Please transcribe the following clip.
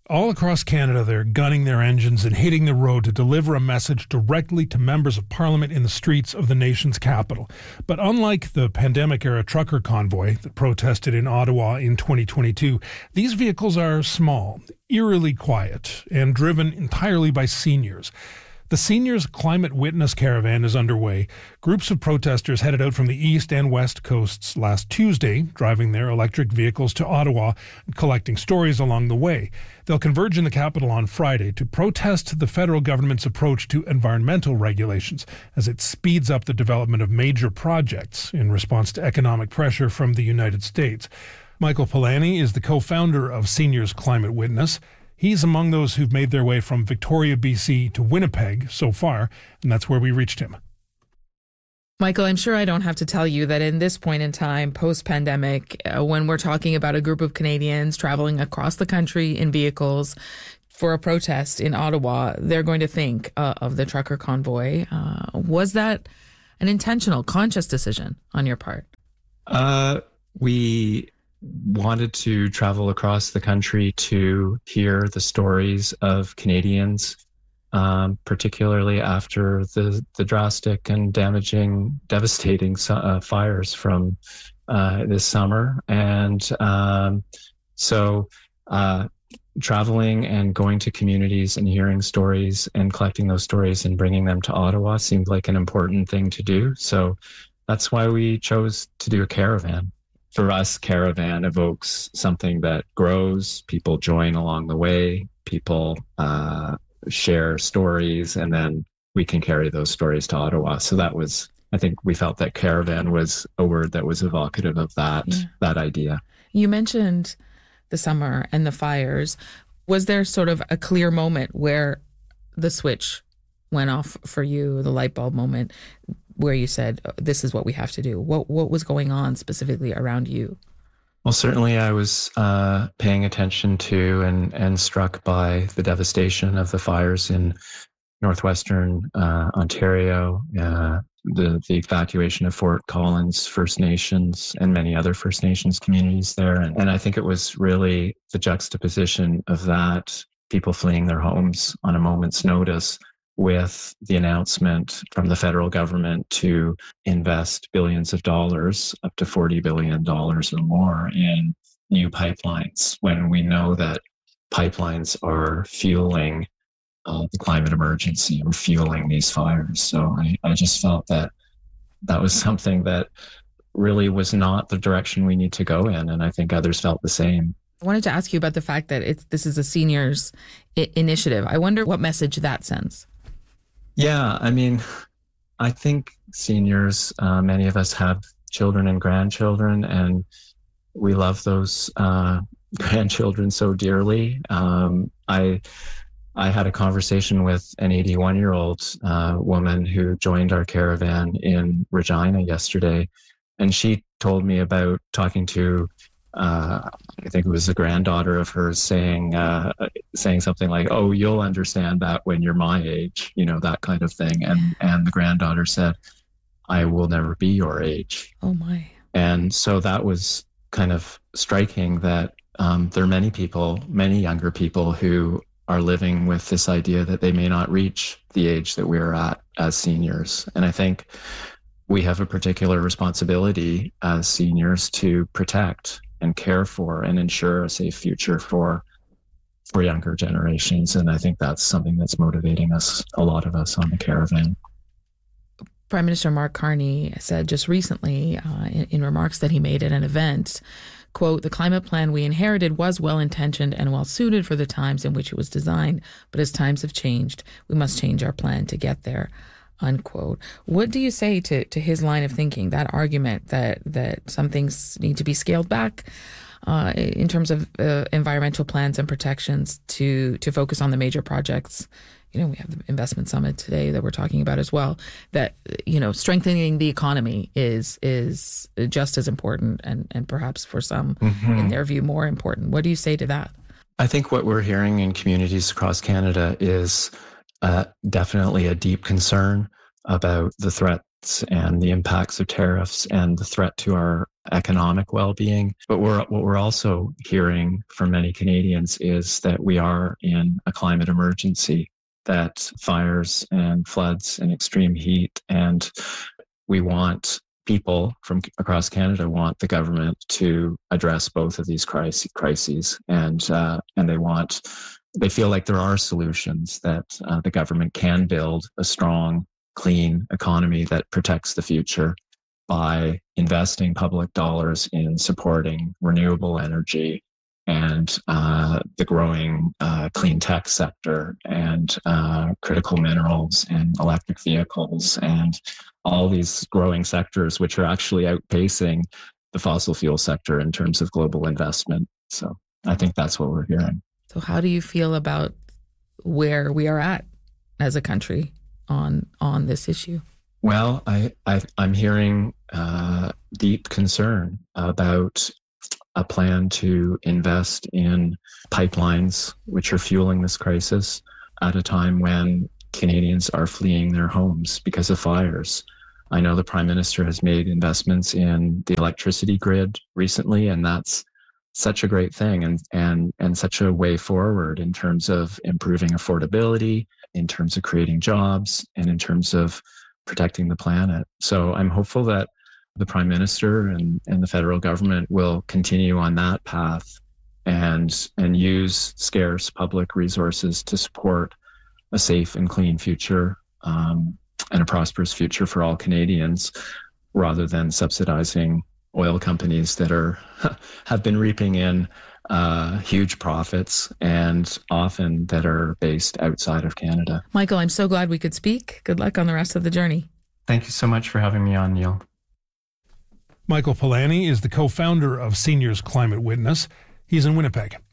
All across Canada, they're gunning their engines and hitting the road to deliver a message directly to members of Parliament in the streets of the nation's capital. But unlike the pandemic-era trucker convoy that protested in Ottawa in 2022, these vehicles are small, eerily quiet, and driven entirely by seniors. The Seniors Climate Witness Caravan is underway. Groups of protesters headed out from the east and west coasts last Tuesday, driving their electric vehicles to Ottawa and collecting stories along the way. They'll converge in the capital on Friday to protest the federal government's approach to environmental regulations as it speeds up the development of major projects in response to economic pressure from the United States. Michael Polanyi is the co-founder of Seniors Climate Witness. He's among those who've made their way from Victoria, BC to Winnipeg so far, and that's where we reached him. Michael, I'm sure I don't have to tell you that in this point in time, post-pandemic, when we're talking about a group of Canadians traveling across the country in vehicles for a protest in Ottawa, they're going to think of the trucker convoy. Was that an intentional, conscious decision on your part? We wanted to travel across the country to hear the stories of Canadians, particularly after the drastic and devastating fires from this summer. And so traveling and going to communities and hearing stories and collecting those stories and bringing them to Ottawa seemed like an important thing to do. So that's why we chose to do a caravan. For us, caravan evokes something that grows. People join along the way. People share stories, and then we can carry those stories to Ottawa. So that was, I think we felt that caravan was a word that was evocative of that idea. You mentioned the summer and the fires. Was there sort of a clear moment where the switch went off for you, the light bulb moment, where you said, this is what we have to do? What was going on specifically around you? Well, certainly I was paying attention to and struck by the devastation of the fires in northwestern Ontario, the evacuation of Fort Collins First Nations and many other First Nations communities there. And I think it was really the juxtaposition of that, people fleeing their homes on a moment's notice, with the announcement from the federal government to invest billions of dollars, up to $40 billion or more, in new pipelines, when we know that pipelines are fueling the climate emergency or fueling these fires. So I just felt that was something that really was not the direction we need to go in, and I think others felt the same. I wanted to ask you about the fact that this is a seniors initiative. I wonder what message that sends. Yeah, I mean, I think seniors, many of us have children and grandchildren, and we love those grandchildren so dearly. I had a conversation with an 81-year-old woman who joined our caravan in Regina yesterday, and she told me about talking to I think it was a granddaughter of hers saying something like, "Oh, you'll understand that when you're my age," that kind of thing. And the granddaughter said, "I will never be your age." Oh my! And so that was kind of striking that there are many people, many younger people, who are living with this idea that they may not reach the age that we're at as seniors. And I think we have a particular responsibility as seniors to protect and care for and ensure a safe future for younger generations. And I think that's something that's motivating us, a lot of us on the caravan. Prime Minister Mark Carney said just recently in remarks that he made at an event, quote, "The climate plan we inherited was well-intentioned and well-suited for the times in which it was designed, but as times have changed, we must change our plan to get there," unquote. What do you say to his line of thinking, that argument that some things need to be scaled back in terms of environmental plans and protections to focus on the major projects? We have the investment summit today that we're talking about as well, that, strengthening the economy is just as important and perhaps for some, in their view, more important. What do you say to that? I think what we're hearing in communities across Canada is definitely a deep concern about the threat and the impacts of tariffs and the threat to our economic well-being. But what we're also hearing from many Canadians is that we are in a climate emergency, that fires and floods and extreme heat, and we want people from across Canada want the government to address both of these crises, and they feel like there are solutions, that the government can build a strong, clean economy that protects the future by investing public dollars in supporting renewable energy and the growing clean tech sector and critical minerals and electric vehicles and all these growing sectors, which are actually outpacing the fossil fuel sector in terms of global investment. So I think that's what we're hearing. So how do you feel about where we are at as a country on this issue? Well, I'm hearing deep concern about a plan to invest in pipelines, which are fueling this crisis at a time when Canadians are fleeing their homes because of fires. I know the Prime Minister has made investments in the electricity grid recently, and that's such a great thing and such a way forward in terms of improving affordability, in terms of creating jobs, and in terms of protecting the planet. So I'm hopeful that the Prime Minister and the federal government will continue on that path and use scarce public resources to support a safe and clean future and a prosperous future for all Canadians, rather than subsidizing oil companies that have been reaping in huge profits and often that are based outside of Canada. Michael, I'm so glad we could speak. Good luck on the rest of the journey. Thank you so much for having me on, Neil. Michael Polanyi is the co-founder of Seniors Climate Witness. He's in Winnipeg.